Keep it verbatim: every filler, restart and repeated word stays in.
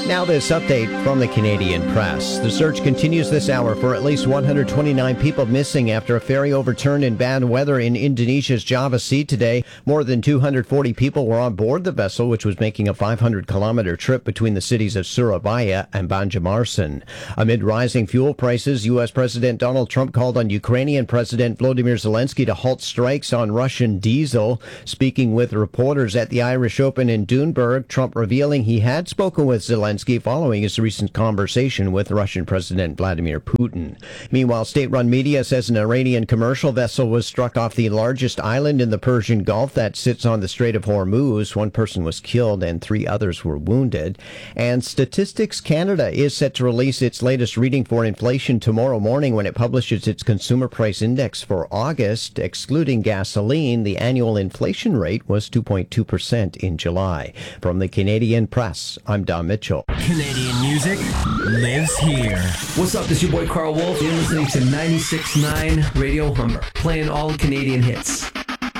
Now this update from the Canadian Press. The search continues this hour for at least one hundred twenty-nine people missing after a ferry overturned in bad weather in Indonesia's Java Sea today. More than two hundred forty people were on board the vessel, which was making a five hundred kilometer trip between the cities of Surabaya and Banjarmasin. Amid rising fuel prices, U S. President Donald Trump called on Ukrainian President Volodymyr Zelensky to halt strikes on Russian diesel. Speaking with reporters at the Irish Open in Dunberg, Trump revealing he had spoken with Zelensky following his recent conversation with Russian President Vladimir Putin. Meanwhile, state-run media says an Iranian commercial vessel was struck off the largest island in the Persian Gulf that sits on the Strait of Hormuz. One person was killed and three others were wounded. And Statistics Canada is set to release its latest reading for inflation tomorrow morning when it publishes its consumer price index for August. Excluding gasoline, the annual inflation rate was two point two percent in July. From the Canadian Press, I'm Don Mitchell. Canadian music lives here. What's up? This is your boy Carl Wolf. You're listening to ninety-six point nine Radio Humber, playing all Canadian hits.